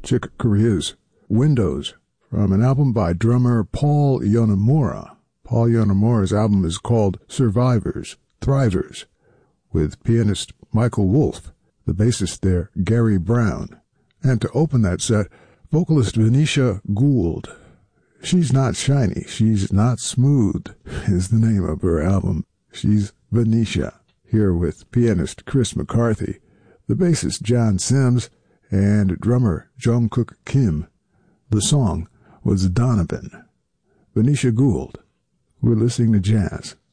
Chick Corea's Windows from an album by drummer Paul Yonemura. Paul Yonemura's album is called Survivors, Thrivers, with pianist Michael Wolff, the bassist there, Gary Brown. And to open that set, vocalist Venetia Gould. She's Not Shiny, She's Not Smooth is the name of her album. She's Venetia, here with pianist Chris McCarthy, the bassist John Sims, and drummer Jungkook Kim. The song was Donovan. Venetia Gould. We're listening to jazz